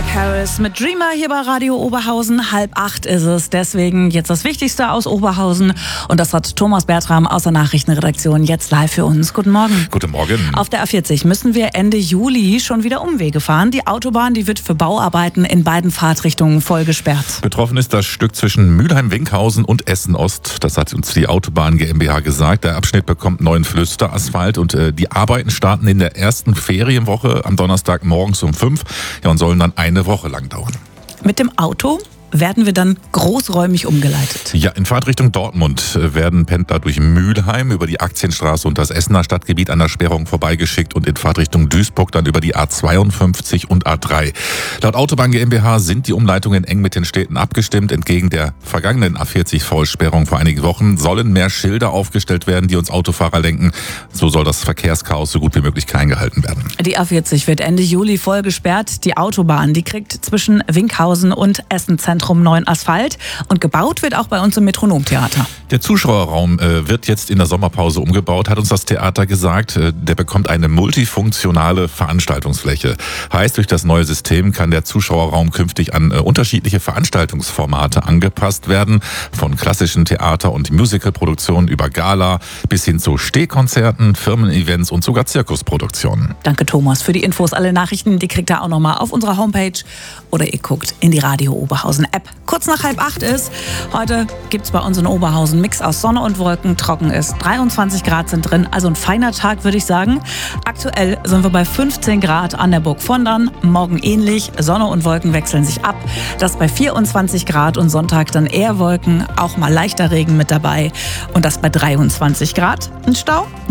Calvin Harris mit Dreamer hier bei Radio Oberhausen. 7:30 ist es. Deswegen jetzt das Wichtigste aus Oberhausen. Und das hat Thomas Bertram aus der Nachrichtenredaktion jetzt live für uns. Guten Morgen. Guten Morgen. Auf der A40 müssen wir Ende Juli schon wieder Umwege fahren. Die Autobahn, die wird für Bauarbeiten in beiden Fahrtrichtungen voll gesperrt. Betroffen ist das Stück zwischen Mülheim-Winkhausen und Essen-Ost. Das hat uns die Autobahn GmbH gesagt. Der Abschnitt bekommt neuen Flüsterasphalt und die Arbeiten starten in der ersten Ferienwoche am Donnerstag morgens um 5 und sollen dann eine Woche lang dauern. Mit dem Auto werden wir dann großräumig umgeleitet. Ja, in Fahrtrichtung Dortmund werden Pendler durch Mülheim über die Aktienstraße und das Essener Stadtgebiet an der Sperrung vorbeigeschickt und in Fahrtrichtung Duisburg dann über die A52 und A3. Laut Autobahn GmbH sind die Umleitungen eng mit den Städten abgestimmt. Entgegen der vergangenen A40-Vollsperrung vor einigen Wochen sollen mehr Schilder aufgestellt werden, die uns Autofahrer lenken. So soll das Verkehrschaos so gut wie möglich klein gehalten werden. Die A40 wird Ende Juli voll gesperrt. Die Autobahn, die kriegt zwischen Winkhausen und Essen-Zentrum neuen Asphalt und gebaut wird auch bei uns im Metronomtheater. Der Zuschauerraum wird jetzt in der Sommerpause umgebaut, hat uns das Theater gesagt. Der bekommt eine multifunktionale Veranstaltungsfläche. Heißt, durch das neue System kann der Zuschauerraum künftig an unterschiedliche Veranstaltungsformate angepasst werden. Von klassischen Theater- und Musicalproduktionen über Gala bis hin zu Stehkonzerten, Firmen-Events und sogar Zirkusproduktionen. Danke Thomas für die Infos. Alle Nachrichten, die kriegt ihr auch nochmal auf unserer Homepage oder ihr guckt in die Radio Oberhausen App. Kurz nach 7:30 ist. Heute gibt's bei uns in Oberhausen Mix aus Sonne und Wolken. Trocken ist. 23 Grad sind drin. Also ein feiner Tag, würde ich sagen. Aktuell sind wir bei 15 Grad an der Burg Vondern. Morgen ähnlich. Sonne und Wolken wechseln sich ab. Das bei 24 Grad und Sonntag dann eher Wolken. Auch mal leichter Regen mit dabei. Und das bei 23 Grad. Ein Stau